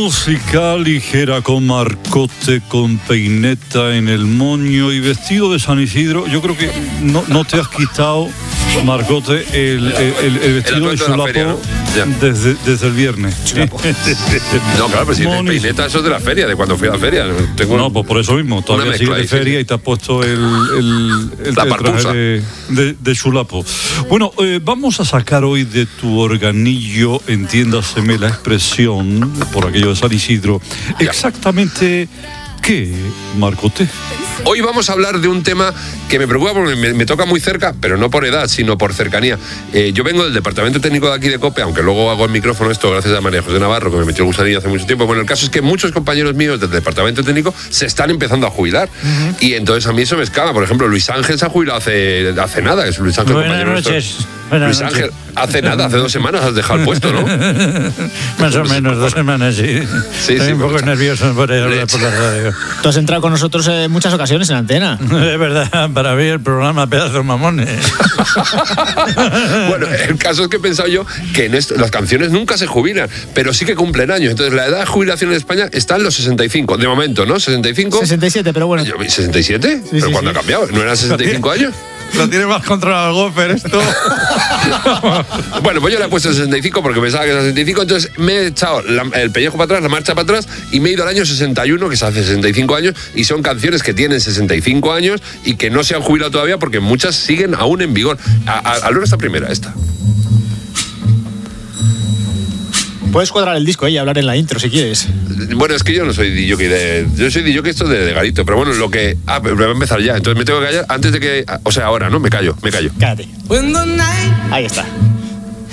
Música ligera con Marcote, con peineta en el moño y vestido de San Isidro. Yo creo que no te has quitado, Marcote, el vestido de chulapo, ¿no? desde el viernes. No, claro, pero si el peineta, eso es de la feria, de cuando fui a la feria. No, pues por eso mismo, todavía sigues de feria, sí. Y te has puesto el traje de chulapo. Bueno, vamos a sacar hoy de tu organillo, entiéndaseme la expresión, por aquello de San Isidro, exactamente ¿qué, Marcote? Hoy vamos a hablar de un tema que me preocupa porque me toca muy cerca, pero no por edad, sino por cercanía. Yo vengo del departamento técnico de aquí de COPE, aunque luego hago el micrófono esto gracias a María José Navarro, que me metió el gusanillo hace mucho tiempo. Bueno, el caso es que muchos compañeros míos del departamento técnico se están empezando a jubilar. Y entonces a mí eso me escama. Por ejemplo, Luis Ángel se ha jubilado hace nada. Es Luis Ángel, compañero nuestro. Luis Ángel, hace 2 semanas has dejado el puesto, ¿no? Más o menos 2 semanas, sí. Estoy un poco nervioso por hablar por la radio. Tú has entrado con nosotros en muchas ocasiones en Antena. Es verdad, para mí el programa Pedazos Mamones. Bueno, el caso es que he pensado yo que en las canciones nunca se jubilan, pero sí que cumplen años. Entonces la edad de jubilación en España está en los 65, de momento, ¿no? 65. 67, pero bueno. ¿67? Sí, ¿Pero sí, cuándo ha cambiado? ¿No eran 65 años? Lo tiene más controlado el Gopher esto. Bueno, pues yo le he puesto 65 porque pensaba que era 65, entonces me he echado el pellejo para atrás, la marcha para atrás y me he ido al año 61, que se hace 65 años, y son canciones que tienen 65 años y que no se han jubilado todavía porque muchas siguen aún en vigor. Al esta primera, esta. Puedes cuadrar el disco y hablar en la intro si quieres. Bueno, es que yo no soy DJ yo soy DJ esto de Garito, pero bueno, lo que... pero va a empezar ya, entonces me tengo que callar antes de que... O sea, ahora, ¿no? Me callo. Cállate. Ahí está.